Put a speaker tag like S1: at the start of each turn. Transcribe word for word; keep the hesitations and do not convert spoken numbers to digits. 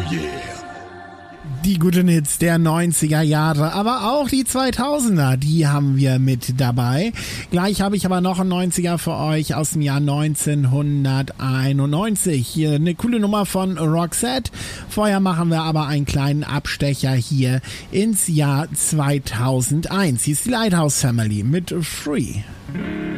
S1: yeah.
S2: Die guten Hits der neunziger Jahre, aber auch die zweitausender, die haben wir mit dabei. Gleich habe ich aber noch einen neunziger für euch aus dem Jahr neunzehnhunderteinundneunzig. Hier eine coole Nummer von Roxette. Vorher machen wir aber einen kleinen Abstecher hier ins Jahr zweitausendeins. Hier ist die Lighthouse Family mit Free.